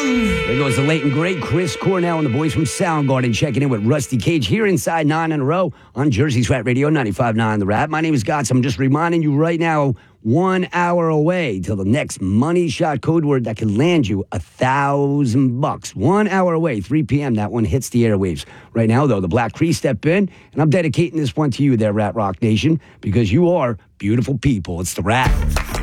There goes the late and great Chris Cornell and the boys from Soundgarden checking in with Rusty Cage here inside 9 in a row on Jersey's Rat Radio 95.9 The Rat. My name is Gotts. I'm just reminding you right now, 1 hour away till the next money shot code word that can land you $1,000. 1 hour away, 3 p.m. That one hits the airwaves. Right now, though, the Black Cree step in, and I'm dedicating this one to you there, Rat Rock Nation, because you are beautiful people. It's the Rat.